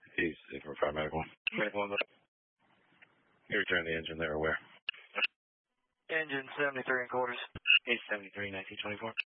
He's for fire medical. Medical on the... You return the engine there or where? Engine 73 and quarters. 873, 1924.